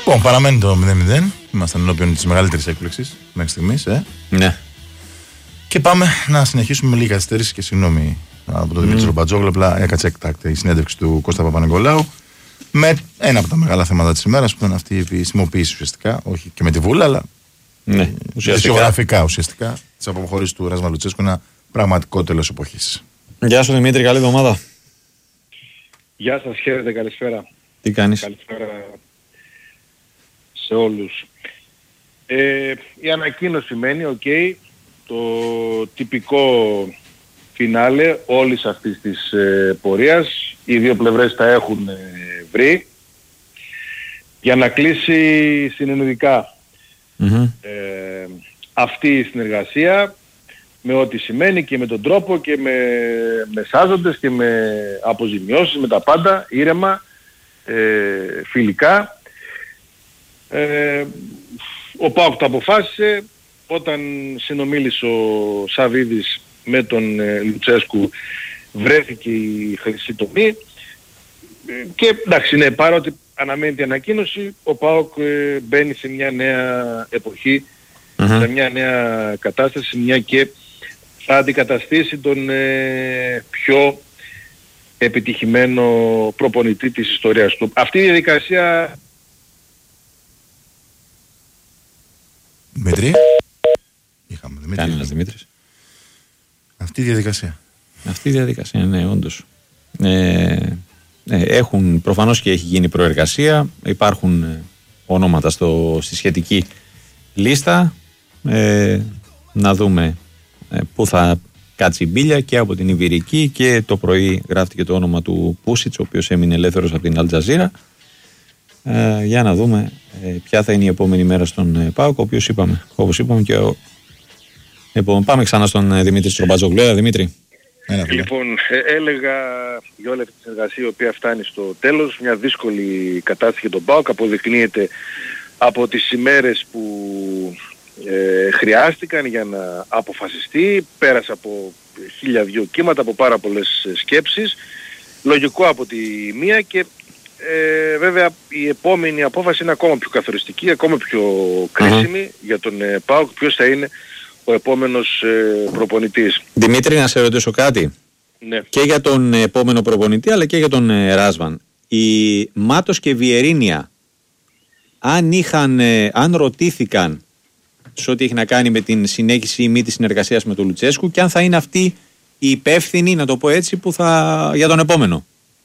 Λοιπόν, παραμένει το 0-0. Ήμασταν ενώπιον της μεγαλύτερης έκπληξης μέχρι στιγμής. Ναι. Και πάμε να συνεχίσουμε με λίγη καθυστέρηση και συγγνώμη από τον Δημήτρη Ρομπατζόγλου. Απλά έκατσε έκτακτη η συνέντευξη του Κώστα Παπα-Νικολάου με ένα από τα μεγάλα θέματα της ημέρας που ήταν αυτή η επισημοποίηση ουσιαστικά. Όχι και με τη Βούλα, αλλά ναι, ουσιαστικά της αποχώρησης του Ράσμα Λουτσέσκου. Ένα πραγματικό τέλος εποχής. Γεια σου Δημήτρη, καλή εβδομάδα. Γεια σας, χαίρετε, καλησπέρα. Τι κάνεις? Καλησπέρα σε όλους. Η ανακοίνωση σημαίνει, το τυπικό φινάλε όλης αυτής της πορείας. Οι δύο πλευρές τα έχουν βρει για να κλείσει συνεννοητικά αυτή η συνεργασία, με ό,τι σημαίνει και με τον τρόπο και με σάζοντες και με αποζημιώσεις, με τα πάντα, ήρεμα, φιλικά. Ο ΠΑΟΚ το αποφάσισε όταν συνομίλησε ο Σαββίδης με τον Λουτσέσκου, βρέθηκε η χρυσή τομή και εντάξει, ναι, παρότι αναμένει η ανακοίνωση, ο ΠΑΟΚ μπαίνει σε μια νέα εποχή, σε μια νέα κατάσταση, μια και θα αντικαταστήσει τον πιο επιτυχημένο προπονητή της ιστορίας του. Αυτή η διαδικασία... Δημήτρη. Είχαμε Δημήτρη. Κάνει ένας Δημήτρης. Αυτή η διαδικασία. Αυτή η διαδικασία, ναι, όντως. Έχουν, προφανώς και έχει γίνει προεργασία. Υπάρχουν ονόματα στη σχετική λίστα. Να δούμε πού θα κάτσει η μπίλια, και από την Ιβηρική, και το πρωί γράφτηκε το όνομα του Πούσιτς, ο οποίος έμεινε ελεύθερος από την Αλτζαζίρα. Για να δούμε ποια θα είναι η επόμενη μέρα στον ΠΑΟΚ, ο οποίος όπως είπαμε και πάμε ξανά στον Δημήτρη Ρομπατζόγλου. Δημήτρη. Λοιπόν, έλεγα για όλη αυτή τη συνεργασία η οποία φτάνει στο τέλος, μια δύσκολη κατάσταση για τον ΠΑΟΚ, αποδεικνύεται από τις ημέρες που χρειάστηκαν για να αποφασιστεί, πέρασε από 1002 κύματα, από πάρα πολλές σκέψεις, λογικό από τη μία, και βέβαια η επόμενη απόφαση είναι ακόμα πιο καθοριστική, ακόμα πιο κρίσιμη για τον ΠΑΟΚ, ποιος θα είναι ο επόμενος προπονητής. Δημήτρη, να σε ρωτήσω κάτι. Ναι. Και για τον επόμενο προπονητή, αλλά και για τον Ράσβαν. Η Μάτος και Βιερίνια, αν ρωτήθηκαν σε ό,τι έχει να κάνει με την συνέχιση ή μη της συνεργασίας με τον Λουτσέσκου, και αν θα είναι αυτοί οι υπεύθυνοι, να το πω έτσι, για τον επόμενο.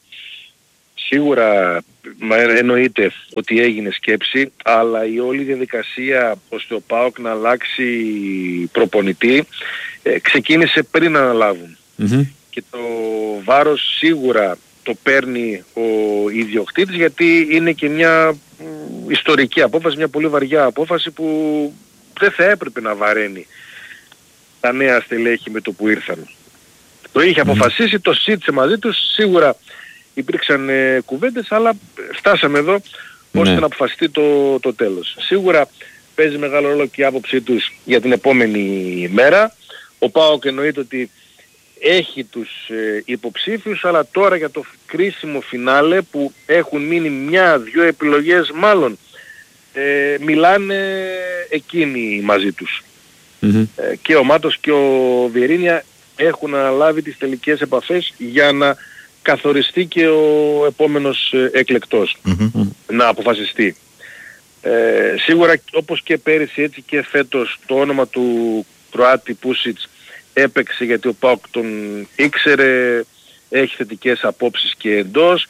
Σίγουρα εννοείται ότι έγινε σκέψη, αλλά η όλη διαδικασία ώστε ο ΠΑΟΚ να αλλάξει προπονητή ξεκίνησε πριν να αναλάβουν. Και το βάρος σίγουρα το παίρνει ο ιδιοκτήτης, γιατί είναι και μια ιστορική απόφαση, μια πολύ βαριά απόφαση που δεν θα έπρεπε να βαραίνει τα νέα στελέχη με το που ήρθαν. Το είχε αποφασίσει, το σύντησε μαζί τους, σίγουρα υπήρξαν κουβέντες, αλλά φτάσαμε εδώ ώστε να αποφασιστεί το τέλος. Σίγουρα παίζει μεγάλο ρόλο και η άποψή τους για την επόμενη μέρα. Ο ΠΑΟΚ εννοείται ότι έχει τους υποψήφιους, αλλά τώρα για το κρίσιμο φινάλε που έχουν μείνει μια-δυο επιλογές μάλλον, μιλάνε εκείνοι μαζί τους. Και ο Μάτος και ο Βιερίνια έχουν αναλάβει τις τελικές επαφές για να καθοριστεί και ο επόμενος εκλεκτός, να αποφασιστεί. Σίγουρα όπως και πέρυσι έτσι και φέτος το όνομα του Κροάτη Πούσιτς έπαιξε, γιατί ο ΠΑΟΚ τον ήξερε, έχει θετικές απόψεις και εντός.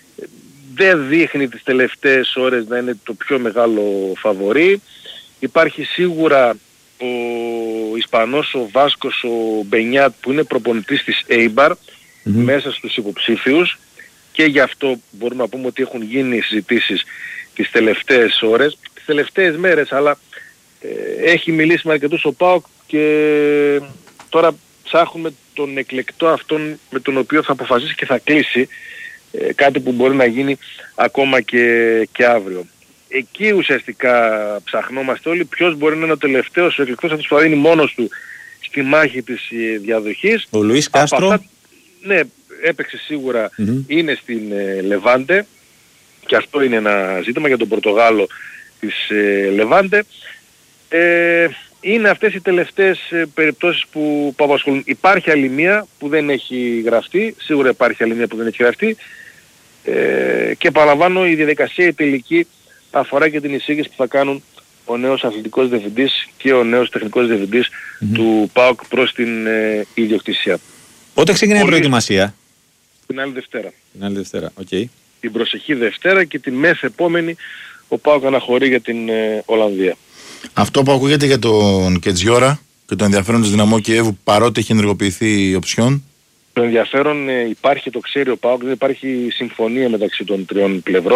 Δεν δείχνει τις τελευταίες ώρες να είναι το πιο μεγάλο φαβορί. Υπάρχει σίγουρα ο Ισπανός, ο Βάσκος, ο Μπενιάτ, που είναι προπονητής της Eibar, μέσα στους υποψήφιους, και γι' αυτό μπορούμε να πούμε ότι έχουν γίνει συζητήσεις τις τελευταίες ώρες, τις τελευταίες μέρες, αλλά έχει μιλήσει με αρκετούς ο ΠΑΟΚ και τώρα ψάχνουμε τον εκλεκτό αυτόν με τον οποίο θα αποφασίσει και θα κλείσει, κάτι που μπορεί να γίνει ακόμα και αύριο. Εκεί ουσιαστικά ψαχνόμαστε όλοι, ποιος μπορεί να είναι ο τελευταίος, ο εκλεκτός αυτός που θα είναι μόνος του στη μάχη της διαδοχής. Ο Λουίς Κάστρο. Ναι, έπαιξε σίγουρα, είναι στην Λεβάντε. και αυτό είναι ένα ζήτημα για τον Πορτογάλο της Λεβάντε. Είναι αυτές οι τελευταίες περιπτώσεις που απασχολούν. Υπάρχει άλλη μία που δεν έχει γραφτεί, σίγουρα υπάρχει άλλη μία που δεν έχει γραφτεί, και παραλαμβάνω η διαδικασία η τελική αφορά και την εισήγηση που θα κάνουν ο νέος αθλητικός διευθυντής και ο νέος τεχνικός διευθυντής του ΠΑΟΚ προς την ιδιοκτησία. Πότε ξεκινάει η προετοιμασία? Την άλλη Δευτέρα. Την άλλη Δευτέρα, οκ. Την προσεχή Δευτέρα και την μεθεπόμενη ο ΠΑΟΚ αναχωρεί για την Ολλανδία. Αυτό που ακούγεται για τον Κετζιόρα και το ενδιαφέρον της Δυναμό Κιέβου, παρότι έχει ενεργοποιηθεί η οψιόν. Το ενδιαφέρον υπάρχει, το ξέρει ο ΠΑΟΚ, δεν υπάρχει συμφωνία μεταξύ των τριών πλευρών.